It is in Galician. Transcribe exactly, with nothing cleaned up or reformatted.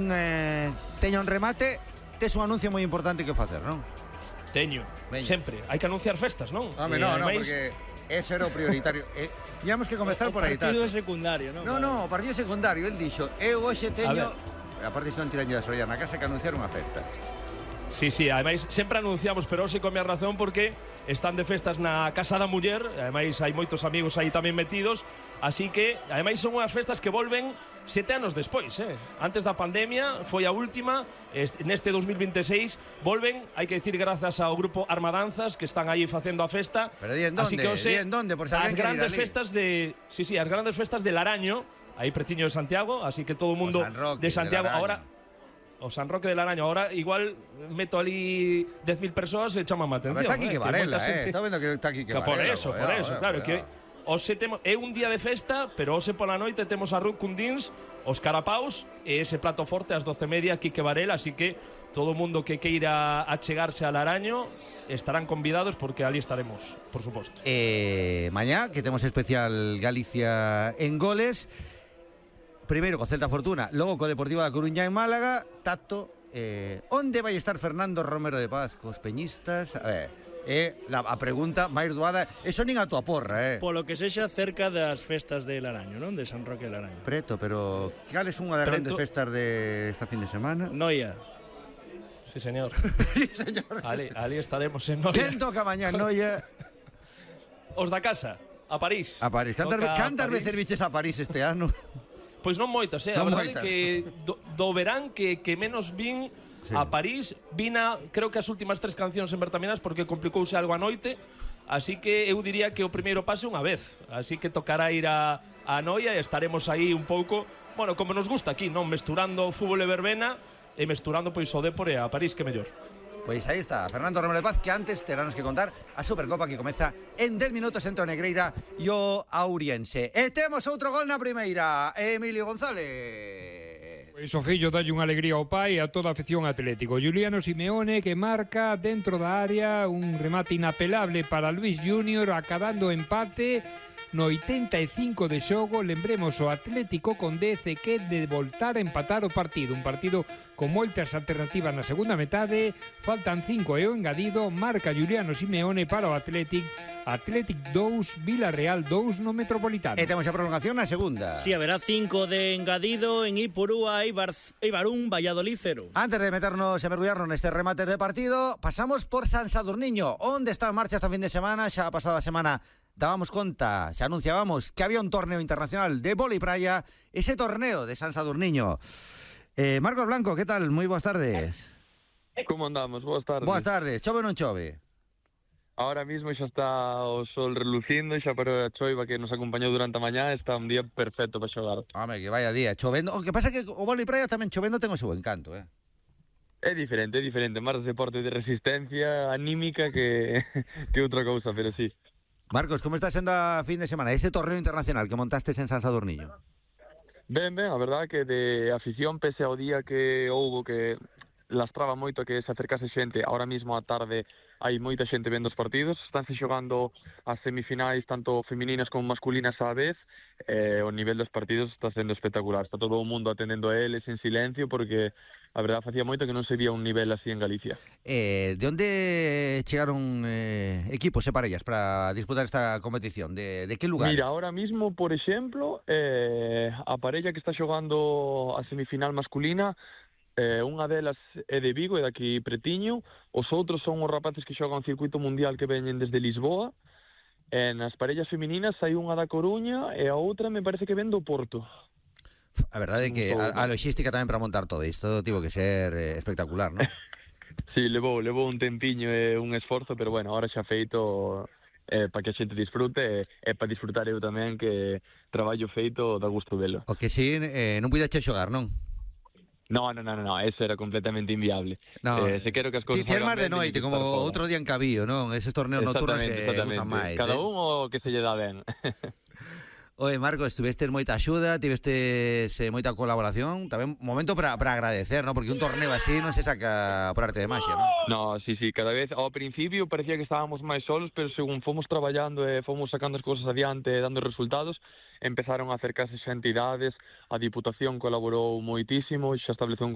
nin eh, teña un remate, tes un anuncio moi importante que facer, non? Teño, Veña. sempre. Hai que anunciar festas, non? Home, Eh, no, no, ademais, porque ese era o prioritario. eh, Tiñamos que comezar O por aí, partido Tato. secundario, non? No, no, o partido secundario, el dixo, eu hoxe teño, A aparte se non tiraño das orellas na casa, que anunciar unha festa. Sí, sí, ademais sempre anunciamos, pero hoxe come a razón porque están de festas na Casa da Muller, ademais hai moitos amigos aí tamén metidos, así que ademais son unhas festas que volven sete anos despois, eh. Antes da pandemia foi a última, este, neste dos mil veintiséis volven, hai que decir grazas ao grupo Armadanzas que están aí facendo a festa. Pero di en así donde, que hoxe, di en donde, por si as alguén quere ir grandes alí. festas de, sí, sí, as grandes festas de Laraño, aí pretiño de Santiago, así que todo o mundo San Roque de Santiago de Laraño. ahora o San Roque del Araño. Ahora igual meto ali dez mil persoas e chaman a atención. Está aquí eh, que Varela, moita xente- eh. Está vendo que está aquí que Que por Varela. eso, por cuidado, eso, eh, claro, cuidado. que hoxe temos é un día de festa, pero hoxe pola noite temos a Ruth Cundins, os carapaus e ese plato forte ás doce e media aquí que Varela, así que todo o mundo que queira achegarse al Araño estarán convidados porque ali estaremos, por suposto. Eh, mañá, que temos especial Galicia en goles. Primeiro co Celta Fortuna, logo co Deportivo da Coruña en Málaga. Tato, eh, onde vai estar Fernando Romero de Paz cos peñistas? A ver, é eh, a pregunta máis doada. Eso nin a tua porra, eh. Polo que sexa cerca das festas de Laraño, non? De San Roque de Laraño. Preto, pero cal é unha das Preto. grandes festas de esta fin de semana? Noia. Sí, señor. Sí, señor. ali, ali estaremos en Noia. Quen toca mañá en Noia? Os da casa, a París. A París. Cantas, Toca cantas París. veces viches a París este ano? Pois non moitas, eh. Non a verdade moitas. é que do, do verán que, que menos vin Sí. a París, vina, creo que as últimas tres cancións en Bertaminas porque complicouse algo a noite, así que eu diría que o primeiro pase unha vez, así que tocará ir a, a Noia e estaremos aí un pouco, bueno, como nos gusta aquí, non mesturando fútbol e verbena e mesturando pois o Dépor e a París, que mellor. Pois aí está, Fernando Romero de Paz, que antes terás que contar a Supercopa que comeza en dez minutos entre o Negreira e o Auriense. E temos outro gol na primeira, Emilio González. Pois o fillo dalle unha alegría ao pai e a toda a afición atlético. Juliano Simeone que marca dentro da área un remate inapelable para Luis Junior acabando empate no oitenta e cinco de xogo. Lembremos o Atlético con dez e que de voltar a empatar o partido. Un partido con moitas alternativas na segunda metade. Faltan cinco e o engadido. Marca Juliano Simeone para o Atlético. Atlético dous, Villarreal dous no Metropolitano. E temos a prolongación na segunda. Si, haberá cinco de engadido en Ipurúa, Eibar, Eibarún, Valladolid cero. Antes de meternos e mergullarnos neste remate de partido, pasamos por San Sadurniño, onde está en marcha esta fin de semana. Xa a pasada semana dábamos conta, xa anunciábamos que había un torneo internacional de vóley praia, ese torneo de San Sadurniño. Eh, Marcos Blanco, que tal? Moi boas tardes. Como andamos? Boas tardes. Boas tardes, chove ou non chove? Ahora mismo xa está o sol relucindo, xa parou a choiva que nos acompañou durante a mañá, está un día perfecto para xogar. Home, que vaya día, chovendo. O que pasa é que o vóley praia tamén chovendo ten o seu encanto, eh? É diferente, é diferente, máis deporte de resistencia anímica que, que outra cousa, pero sí. Marcos, como está sendo a fin de semana? Ese torneo internacional que montastes en San Sadurniño. Ben, ben, a verdade que de afición, pese ao día que houbo que lastraba moito que se acercase xente, ahora mismo á tarde hai moita xente vendo os partidos, estánse xogando as semifinais tanto femininas como masculinas á vez, e o nivel dos partidos está sendo espectacular, está todo o mundo atendendo a eles en silencio porque a verdade facía moito que non se vía un nivel así en Galicia. Eh, de onde chegaron eh, equipos e parellas para disputar esta competición? De, de que lugares? Mira, ahora mismo, por exemplo, eh, a parella que está xogando a semifinal masculina, Eh, unha delas é de Vigo, é daqui pretiño, os outros son os rapaces que xogan o circuito mundial que veñen desde Lisboa, e nas parellas femininas hai unha da Coruña e a outra me parece que ven do Porto. A verdade é que a, a logística tamén para montar todo isto tivo que ser eh, espectacular, non? Sí, levou, levou un tempiño e un esforzo, pero bueno, ahora xa feito eh, para que a xente disfrute e, e para disfrutar eu tamén que traballo feito da gusto velo. O que si eh, non puideche xogar, non? No, no, no, no, no, eso era completamente inviable. No, eh, se quero que as cousas ti máis de ben, noite, como outro día en Cabío, non? Eses torneos nocturnos que gustan máis. Cada eh? un o que se lle dá ben. Oye, Marcos, tuvestes moita axuda, tivestes eh, moita colaboración, tamén momento para para agradecer, non? Porque un torneo así non se saca por arte de maxia, non? No, sí, sí, cada vez, ao principio parecía que estábamos máis solos, pero según fomos traballando e fomos sacando as cousas adiante e dando resultados, empezaron a acercarse xa entidades, a Diputación colaborou moitísimo, xa estableceu un